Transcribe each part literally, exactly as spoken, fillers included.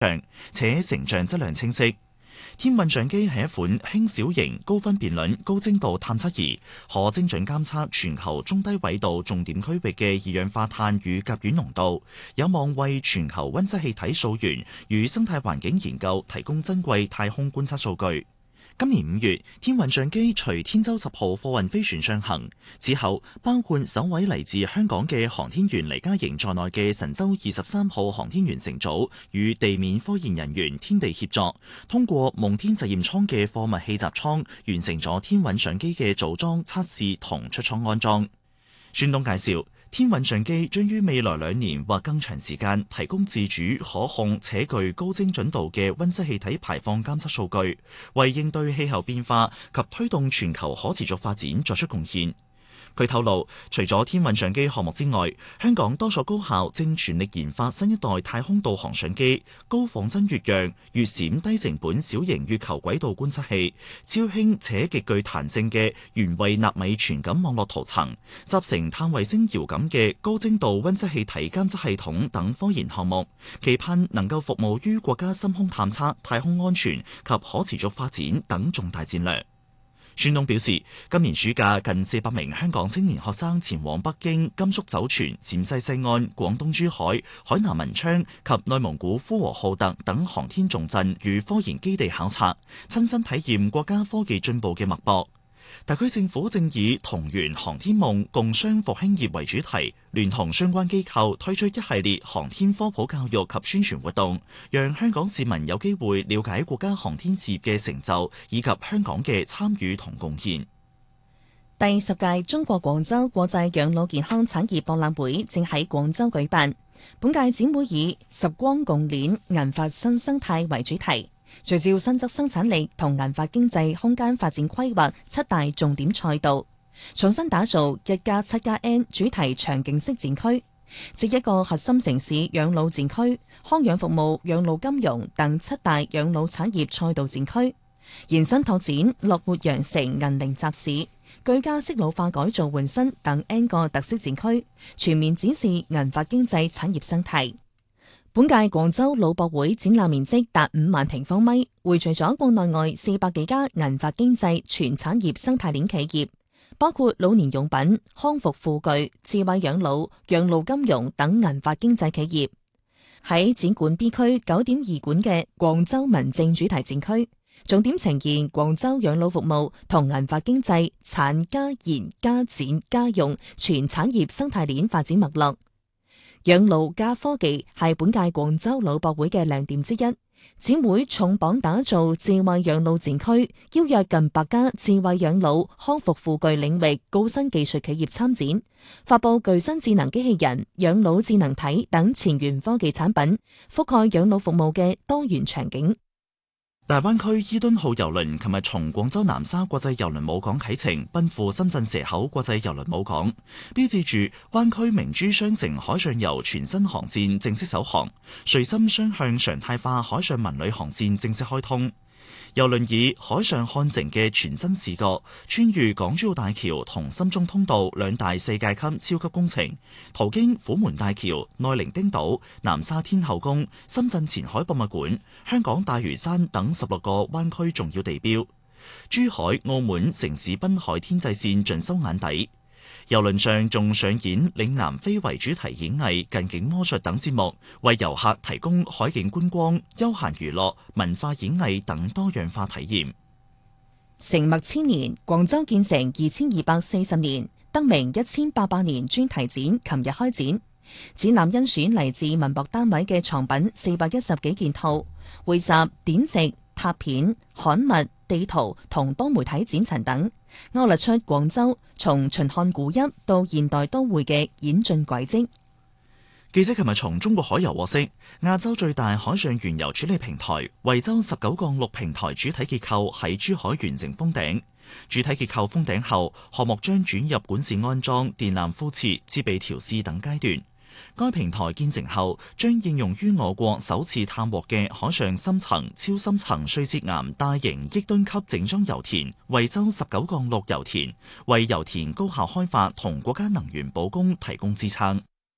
上，且成像質量清晰。天運相機係一款輕小型高分辨率高精度探測儀，可精準監測全球中低緯度重點區域嘅二氧化碳與甲烷濃度，有望為全球溫室氣體溯源與生態環境研究提供珍貴太空觀測數據。今年五月，天運相機隨天舟十號貨運飛船上行，此後包括首位嚟自香港嘅航天員黎嘉瑩在內嘅神舟二十三號航天員乘組與地面科研人員天地協作，通過夢天實驗艙嘅貨物氣閘艙完成咗天運相機嘅組裝測試同出艙安裝。孫東介紹，天運相機將於未來兩年或更長時間提供自主、可控且具高精準度嘅溫室氣體排放監測數據，為應對氣候變化及推動全球可持續發展作出貢獻。佢透露，除咗天運相機項目之外，香港多所高校正全力研發新一代太空導航相機、高仿真月樣、月閃低成本小型月球軌道觀測器、超輕且極具彈性嘅原位納米傳感網絡圖層、集成碳衛星遙感嘅高精度溫室氣體監測系統等科研項目，期盼能夠服務於國家深空探測、太空安全及可持續發展等重大戰略。孫東表示，今年暑假近四百名香港青年學生前往北京、甘肅酒泉、陝西西安、廣東珠海、海南文昌及內蒙古呼和浩特等航天重鎮與科研基地考察，親身體驗國家科技進步嘅脈搏。特區政府正以同圓航天夢、共商復興業為主題，聯同相關機構推出一系列航天科普教育及宣傳活動，讓香港市民有機會了解國家航天事業嘅成就以及香港嘅參與同貢獻。 第十屆中國廣州國際養老健康產業博覽會正喺廣州舉辦。本屆展會以十光共鏈銀髮新生態為主題，聚焦新質生產力同銀髮經濟空間發展規劃七大重點賽道，重新打造一加七加 N 主題場景式展區，即一個核心城市養老展區、康養服務、養老金融等七大養老產業賽道展區，延伸拓展樂活羊城銀齡集市、居家式老化改造換新等 N 個特色展區，全面展示銀髮經濟產業生態。本屆廣州老博會展覽面積達五萬平方米，匯聚咗國內外四百幾家銀髮經濟全產業生態鏈企業，包括老年用品、康復護具、智慧養老、養老金融等銀髮經濟企業。喺展館 B 區九點二館嘅廣州民政主題展區，重點呈現廣州養老服務同銀髮經濟產加研加展加用全產業生態鏈發展脈絡。養老加科技係本屆廣州老博會嘅亮點之一。展會重磅打造智慧養老展區，邀約近百家智慧養老、康復護具領域高新技術企業參展，發佈具身智能機器人、養老智能體等前沿科技產品，覆蓋養老服務嘅多元場景。 大灣區伊敦號郵輪琴日從廣州南沙國際郵輪母港啟程，奔赴深圳蛇口國際郵輪母港，標誌住灣區明珠雙城海上遊全新航線正式首航，穗深雙向常態化海上文旅航線正式開通。郵輪以海上看城嘅全新視覺，穿越港珠澳大橋同深中通道兩大世界級超級工程，途經虎門大橋、內伶丁島、南沙天后宮、深圳前海博物館、香港大嶼山等十六個灣區重要地標，珠海、澳門城市濱海天際線盡收眼底。郵輪上仲上演嶺南非遺主題演藝、近景魔術等節目，為遊客提供海景觀光、休閒娛樂、文化演藝等多樣化體驗。 承麥千年，廣州建成二千二百四十年，得名一千八百年專題展琴日開展。展覽甄選嚟自文博單位嘅藏品四百一十幾件套，匯集典籍、拓片、刊物、地圖同多媒體展陳等，勾勒出廣州從秦漢古邑到現代都會嘅演進軌跡。 記者琴日從中國海油獲悉，亞洲最大海上原油處理平台惠州十九槓六平台主體結構喺珠海完成封頂。主體結構封頂後，項目將轉入管線安裝、電纜敷設、設備調試等階段。該平台建成後，將應用於我國首次探獲嘅海上深層、超深層碎屑岩大型億噸級整裝油田惠州十九槓六油田，為油田高效開發同國家能源保供提供支撐。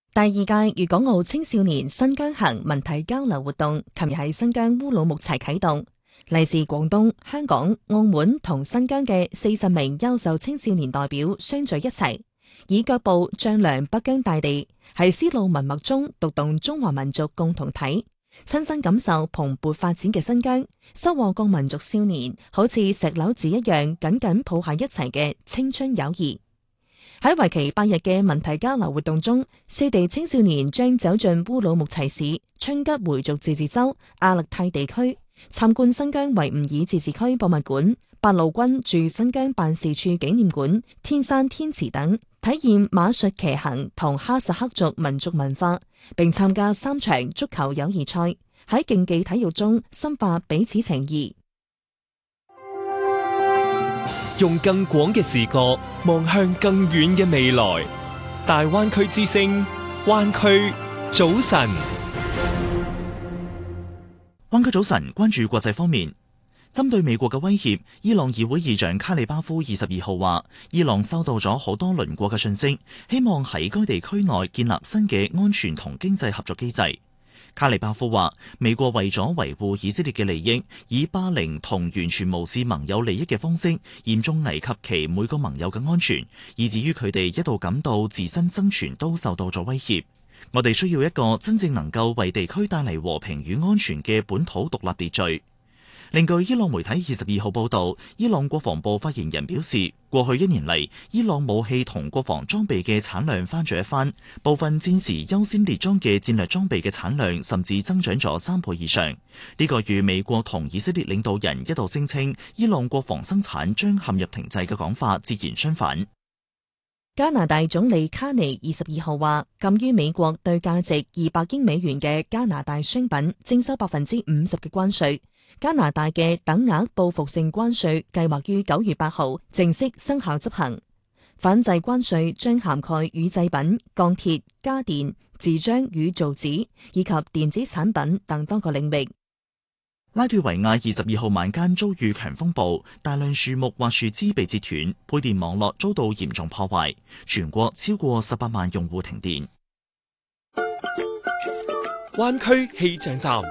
第二屆粵港澳青少年新疆行文體交流活動，琴日喺新疆烏魯木齊啟動。嚟自廣東、香港、澳門同新疆嘅四十名優秀青少年代表相聚一齊，以腳步丈量北疆大地，喺絲路文脈中讀懂中華民族共同體，親身感受蓬勃發展嘅新疆，收穫各民族少年好似石榴子一樣緊緊抱喺一齊嘅青春友誼。喺為期八日嘅文體交流活動中，四地青少年將走進烏魯木齊市、昌吉回族自治州、阿勒泰地區，參觀新疆維吾爾自治區博物館、八路軍駐新疆辦事處紀念館、天山天池等，體驗馬術騎行同哈薩克族民族文化，並參加三場足球友誼賽，喺競技體育中深化彼此情誼。 用更廣嘅視角望向更遠嘅未來，大灣區之聲，灣區早晨。 灣區早晨，關注國際方面。針對美國嘅威脅，伊朗議會議長卡里巴夫二十二號話，伊朗收到咗好多鄰國嘅訊息，希望喺該地區內建立新嘅安全同經濟合作機制。卡里巴夫話，美國為咗維護以色列嘅利益，以霸凌同完全無視盟友利益嘅方式，嚴重危及其每個盟友嘅安全，以至於佢哋一度感到自身生存都受到咗威脅。我哋需要一個真正能夠為地區帶嚟和平與安全嘅本土獨立秩序。另據伊朗媒體二十二號報導，伊朗國防部發言人表示，過去一年嚟，伊朗武器同國防裝備嘅產量翻咗一番，部分戰時優先列裝嘅戰略裝備嘅產量甚至增長咗三倍以上。呢個與美國同以色列領導人一度聲稱伊朗國防生產將陷入停滯嘅講法截然相反。 加拿大總理卡尼二十二號話，鑒於美國對價值二百億美元嘅加拿大商品徵收百分之五十嘅關稅，加拿大嘅等額報復性關稅計劃於九月八號正式生效執行。反制關稅將涵蓋乳製品、鋼鐵、家電、紙張與造紙以及電子產品等多個領域。 拉脫維亞二十二號晚間遭遇強風暴，大量樹木或樹枝被截斷，配電網絡遭到嚴重破壞，全國超過十八萬用戶停電。 灣區氣象站。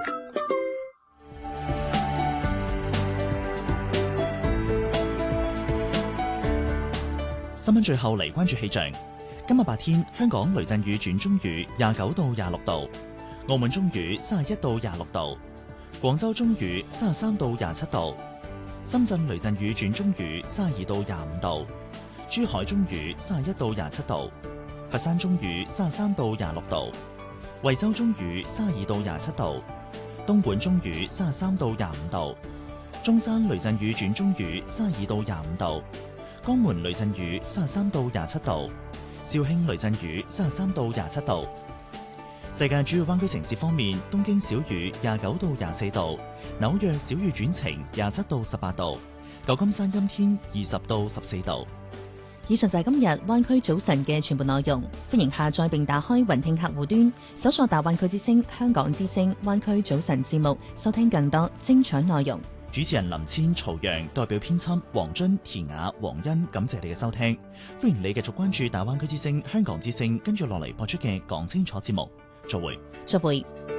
新聞最後嚟關注氣象。今日白天，香港雷陣雨轉中雨，廿九到廿六度；澳門中雨，三十一到廿六度；廣州中雨，三十三到廿七度；深圳雷陣雨轉中雨，三十二到廿五度；珠海中雨，三十一到廿七度；佛山中雨，三十三到廿六度；惠州中雨，三十二到廿七度；東莞中雨，三十三到廿五度；中山雷陣雨轉中雨，三十二到廿五度；江門雷陣雨三十三到廿七度，肇慶雷陣雨三十三到廿七度。世界主要灣區城市方面，東京小雨廿九到廿四度，紐約小雨轉晴廿七到十八度，舊金山陰天二十到十四度。 以上就係今日灣區早晨嘅全部內容，歡迎下載並打開雲聽客戶端，搜索大灣區之聲、香港之聲、灣區早晨節目，收聽更多精彩內容。 主持人林千、曹陽，代表編輯黃津、田雅、黃欣，感謝你嘅收聽。歡迎你繼續關注大灣區之聲、香港之聲，跟住落嚟播出嘅講清楚節目。再會， 再會。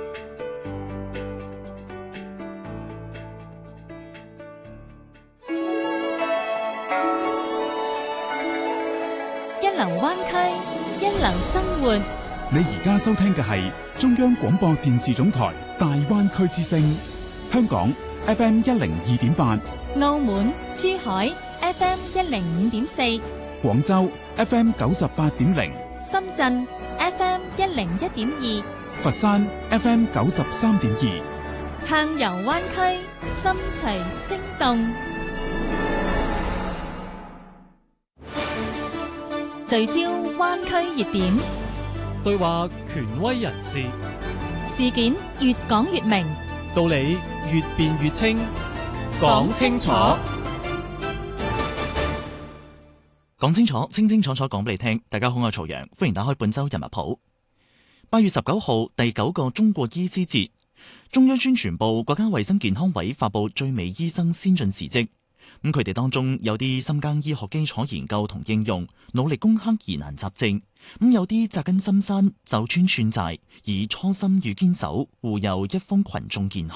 一流灣區，一流生活。 你而家收聽嘅係中央廣播電視總台大灣區之聲，香港 F M 一零二點八， 澳門、珠海 F M 一零五點四， 廣州 F M 九十八點零， 深圳 F M 一零一點二， 佛山 F M 九十三點二， 暢遊灣區，心隨聲動，聚焦灣區熱點， 對話權威人士， 事件越講越明， 道理越辯越清， 講清楚， 講清楚，清清楚楚講俾你聽。大家好，我係曹陽，歡迎打開本周人物譜。八月十九號，第九個中國醫師節，中央宣傳部、國家衛生健康委發布最美醫生先進事蹟。 咁佢哋當中有啲深耕醫學基礎研究同應用，努力攻克疑難雜症；咁有啲扎根深山，走穿串寨，以初心與堅守護佑一方群眾健康。